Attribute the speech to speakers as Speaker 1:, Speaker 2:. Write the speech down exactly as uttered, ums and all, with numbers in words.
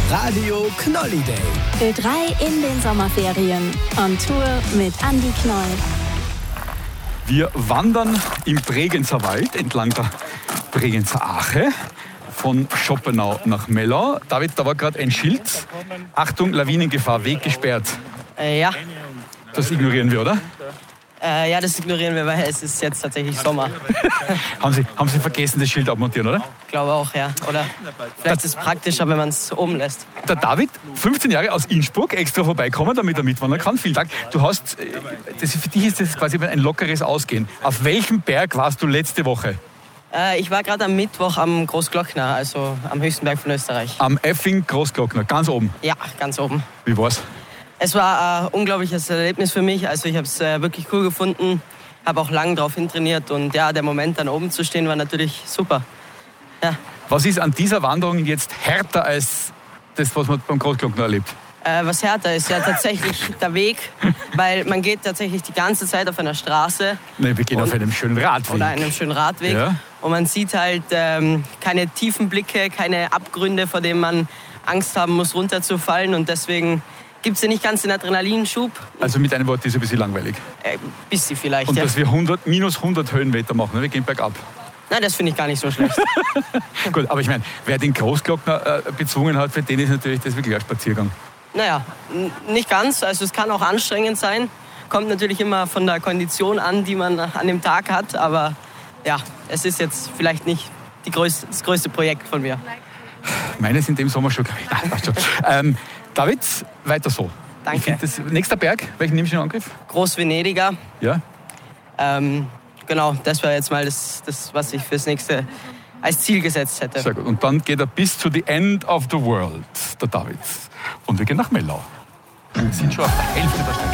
Speaker 1: Radio Knolli Day.
Speaker 2: Ö drei in den Sommerferien. On Tour mit Andi Knoll.
Speaker 3: Wir wandern im Bregenzer Wald entlang der Bregenzer Ache von Schoppenau nach Mellau. David, da war gerade ein Schild. Achtung, Lawinengefahr, Weg gesperrt.
Speaker 4: Äh, ja.
Speaker 3: Das ignorieren wir, oder?
Speaker 4: Äh, ja, das ignorieren wir, weil es ist jetzt tatsächlich Sommer.
Speaker 3: haben, Sie, haben Sie vergessen, das Schild abmontieren, oder?
Speaker 4: Ich glaube auch, ja. Oder vielleicht ist es praktischer, wenn man es oben lässt.
Speaker 3: Der David, fünfzehn Jahre aus Innsbruck, extra vorbeikommen, damit er mitwandern kann. Vielen Dank. Du hast, das, für dich ist das quasi ein lockeres Ausgehen. Auf welchem Berg warst du letzte Woche?
Speaker 4: Äh, ich war gerade am Mittwoch am Großglockner, also am höchsten Berg von Österreich.
Speaker 3: Am Effing Großglockner, ganz oben?
Speaker 4: Ja, ganz oben.
Speaker 3: Wie war's?
Speaker 4: Es war ein unglaubliches Erlebnis für mich. Also ich habe es äh, wirklich cool gefunden, habe auch lange darauf hintrainiert und ja, der Moment dann oben zu stehen war natürlich super. Ja.
Speaker 3: Was ist an dieser Wanderung jetzt härter als das, was man beim Großglockner erlebt?
Speaker 4: Äh, was härter ist ja tatsächlich der Weg, weil man geht tatsächlich die ganze Zeit auf einer Straße.
Speaker 3: Nein, wir gehen
Speaker 4: und,
Speaker 3: auf einem schönen Radweg.
Speaker 4: Oder einem schönen Radweg.
Speaker 3: Ja.
Speaker 4: Und man sieht halt ähm, keine tiefen Blicke, keine Abgründe, vor denen man Angst haben muss, runterzufallen. Und deswegen gibt es ja nicht ganz den Adrenalinschub.
Speaker 3: Also mit einem Wort ist es ein bisschen langweilig.
Speaker 4: Äh, bisschen vielleicht,
Speaker 3: Und
Speaker 4: ja.
Speaker 3: dass wir hundert, minus hundert Höhenmeter machen, wir gehen bergab.
Speaker 4: Nein, das finde ich gar nicht so schlecht.
Speaker 3: Gut, aber ich meine, wer den Großglockner äh, bezwungen hat, für den ist natürlich das wirklich ein Spaziergang.
Speaker 4: Naja, n- nicht ganz. Also es kann auch anstrengend sein. Kommt natürlich immer von der Kondition an, die man an dem Tag hat. Aber ja, es ist jetzt vielleicht nicht die größte, das größte Projekt von mir.
Speaker 3: Meine sind im Sommer schon... Nein, passt schon. ähm, David, weiter so.
Speaker 4: Danke.
Speaker 3: Ich find das, nächster Berg, welchen nimmst du in Angriff?
Speaker 4: Großvenediger.
Speaker 3: Ja.
Speaker 4: Ähm, genau, das wäre jetzt mal das, das, was ich fürs nächste als Ziel gesetzt hätte.
Speaker 3: Sehr gut. Und dann geht er bis zu the end of the world, der David. Und wir gehen nach Mellau. Wir sind schon auf der Hälfte der Strecke.